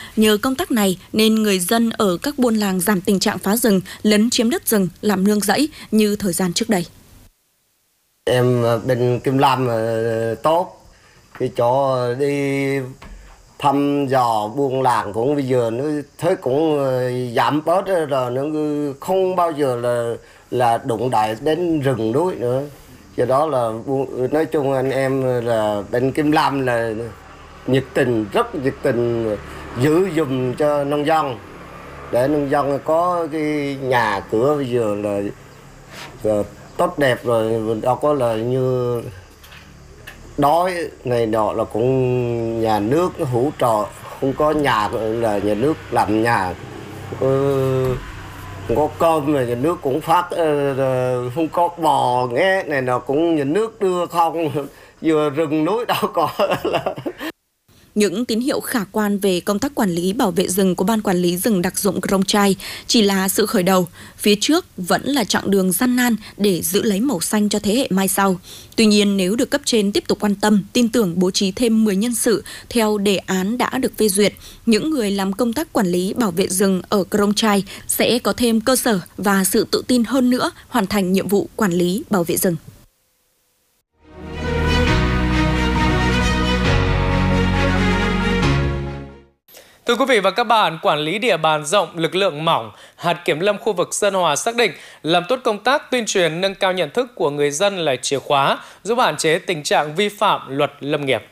Nhờ công tác này nên người dân ở các buôn làng giảm tình trạng phá rừng, lấn chiếm đất rừng làm nương rẫy như thời gian trước đây. Em bên Kim Lâm tốt, cái chỗ đi thăm dò buôn làng cũng bây giờ nó thấy cũng giảm bớt rồi, nó không bao giờ là đụng đại đến rừng núi nữa. Do đó là nói chung anh em là bên Kim Lâm là nhiệt tình, rất nhiệt tình giữ giùm cho nông dân, để nông dân có cái nhà cửa bây giờ là tốt đẹp rồi, đâu có là như đói này nọ là cũng nhà nước hỗ trợ, không có nhà là nhà nước làm nhà, không có cơm là nhà nước cũng phát, không có bò nghe này nọ cũng nhà nước đưa không, vừa rừng núi đâu có là. Những tín hiệu khả quan về công tác quản lý bảo vệ rừng của Ban Quản lý rừng đặc dụng Krông Trai chỉ là sự khởi đầu. Phía trước vẫn là chặng đường gian nan để giữ lấy màu xanh cho thế hệ mai sau. Tuy nhiên, nếu được cấp trên tiếp tục quan tâm, tin tưởng bố trí thêm 10 nhân sự theo đề án đã được phê duyệt, những người làm công tác quản lý bảo vệ rừng ở Krông Trai sẽ có thêm cơ sở và sự tự tin hơn nữa hoàn thành nhiệm vụ quản lý bảo vệ rừng. Thưa quý vị và các bạn, quản lý địa bàn rộng, lực lượng mỏng, hạt kiểm lâm khu vực Sơn Hòa xác định làm tốt công tác tuyên truyền nâng cao nhận thức của người dân là chìa khóa, giúp hạn chế tình trạng vi phạm luật lâm nghiệp.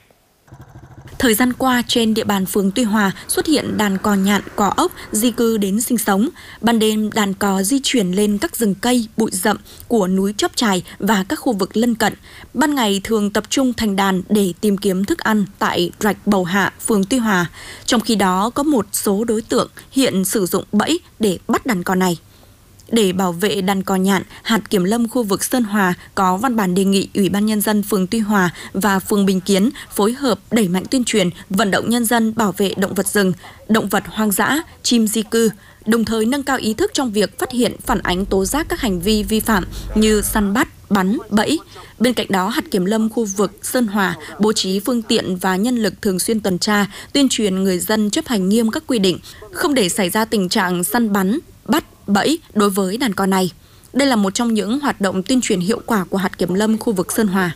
Thời gian qua, trên địa bàn phường Tuy Hòa xuất hiện đàn cò nhạn, cò ốc di cư đến sinh sống. Ban đêm, đàn cò di chuyển lên các rừng cây, bụi rậm của núi Chóp Chài và các khu vực lân cận. Ban ngày thường tập trung thành đàn để tìm kiếm thức ăn tại rạch Bầu Hạ, phường Tuy Hòa. Trong khi đó, có một số đối tượng hiện sử dụng bẫy để bắt đàn cò này. Để bảo vệ đàn cò nhạn, hạt kiểm lâm khu vực Sơn Hòa có văn bản đề nghị Ủy ban Nhân dân phường Tuy Hòa và phường Bình Kiến phối hợp đẩy mạnh tuyên truyền, vận động nhân dân bảo vệ động vật rừng, động vật hoang dã, chim di cư, đồng thời nâng cao ý thức trong việc phát hiện, phản ánh tố giác các hành vi vi phạm như săn bắt, bắn, bẫy. Bên cạnh đó, hạt kiểm lâm khu vực Sơn Hòa bố trí phương tiện và nhân lực thường xuyên tuần tra, tuyên truyền người dân chấp hành nghiêm các quy định, không để xảy ra tình trạng săn bắn, bắt, bẫy đối với đàn cò này. Đây là một trong những hoạt động tuyên truyền hiệu quả của hạt kiểm lâm khu vực Sơn Hòa.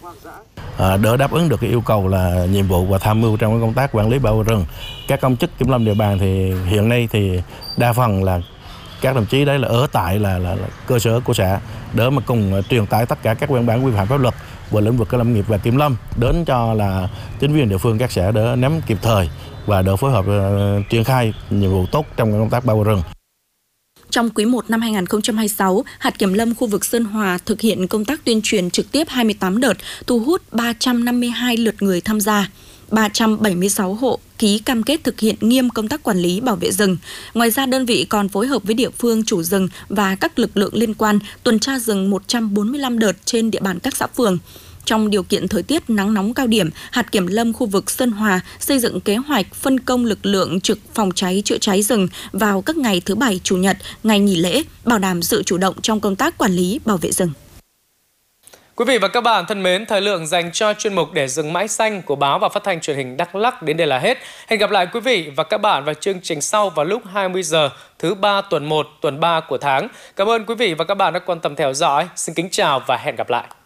Đỡ đáp ứng được cái yêu cầu là nhiệm vụ và tham mưu trong công tác quản lý bảo vệ rừng. Các công chức kiểm lâm địa bàn thì hiện nay thì đa phần là các đồng chí đấy là ở tại là cơ sở của xã, đỡ mà cùng truyền tải tất cả các văn bản quy phạm pháp luật về lĩnh vực lâm nghiệp và kiểm lâm đến cho là chính quyền địa phương các xã đỡ nắm kịp thời và đỡ phối hợp triển khai nhiệm vụ tốt trong công tác bảo vệ rừng. Trong quý 1 năm 2026, hạt kiểm lâm khu vực Sơn Hòa thực hiện công tác tuyên truyền trực tiếp 28 đợt, thu hút 352 lượt người tham gia. 376 hộ ký cam kết thực hiện nghiêm công tác quản lý bảo vệ rừng. Ngoài ra, đơn vị còn phối hợp với địa phương, chủ rừng và các lực lượng liên quan tuần tra rừng 145 đợt trên địa bàn các xã phường. Trong điều kiện thời tiết nắng nóng cao điểm, hạt kiểm lâm khu vực Sơn Hòa xây dựng kế hoạch phân công lực lượng trực phòng cháy chữa cháy rừng vào các ngày thứ Bảy, Chủ nhật, ngày nghỉ lễ, bảo đảm sự chủ động trong công tác quản lý bảo vệ rừng. Quý vị và các bạn thân mến, thời lượng dành cho chuyên mục Để rừng mãi xanh của báo và phát thanh truyền hình Đắk Lắk đến đây là hết. Hẹn gặp lại quý vị và các bạn vào chương trình sau vào lúc 20 giờ thứ 3 tuần 1, tuần 3 của tháng. Cảm ơn quý vị và các bạn đã quan tâm theo dõi. Xin kính chào và hẹn gặp lại.